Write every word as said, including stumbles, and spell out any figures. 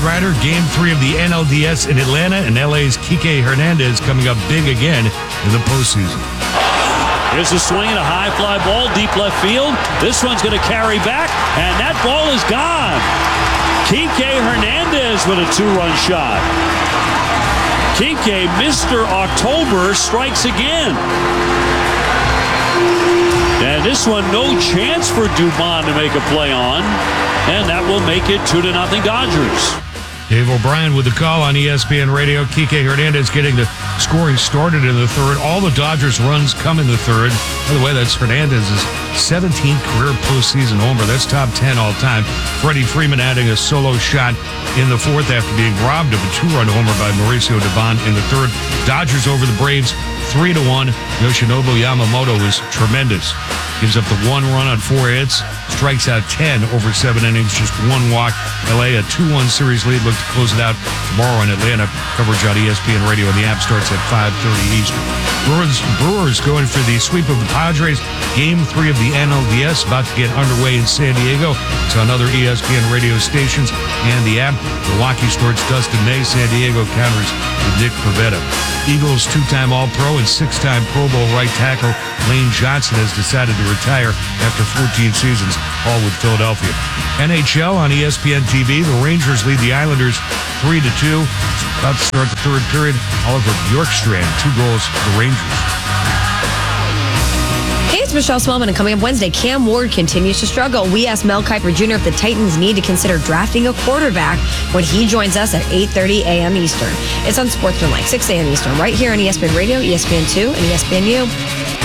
Strider. Game three of the N L D S in Atlanta, and L A's Kike Hernandez coming up big again in the postseason. Here's a swing and a high fly ball, deep left field. This one's going to carry back, and that ball is gone. Kike Hernandez with a two-run shot. Kike, Mister October, strikes again. And this one, no chance for Dubon to make a play on. And that will make it two to nothing Dodgers. Dave O'Brien with the call on E S P N Radio. Kike Hernandez getting the scoring started in the third. All the Dodgers runs come in the third. By the way, that's Hernandez's seventeenth career postseason homer. That's top ten all time. Freddie Freeman adding a solo shot in the fourth after being robbed of a two-run homer by Mauricio Dubon in the third. Dodgers over the Braves three to one. Yoshinobu Yamamoto is tremendous. Gives up the one run on four hits, strikes out ten over seven innings, just one walk. L A a two one series lead. Look to close it out tomorrow in Atlanta. Coverage on E S P N Radio, and the app starts at five thirty Eastern. Brewers, Brewers going for the sweep of the Padres. Game three of the N L D S about to get underway in San Diego. It's on other E S P N radio stations and the app. Milwaukee starts Dustin May. San Diego counters with Nick Pivetta. Eagles two-time All-Pro and six-time Pro Bowl right tackle Lane Johnson has decided to retire after fourteen seasons, all with Philadelphia. N H L on E S P N T V. The Rangers lead the Islanders three to two. About to start the third period. Oliver Bjorkstrand, two goals for the Rangers. Hey, it's Michelle Smallman, and coming up Wednesday, Cam Ward continues to struggle. We asked Mel Kiper Junior if the Titans need to consider drafting a quarterback when he joins us at eight thirty a.m. Eastern. It's on Sportsmanlike, six a.m. Eastern, right here on E S P N Radio, E S P N two, and E S P N U.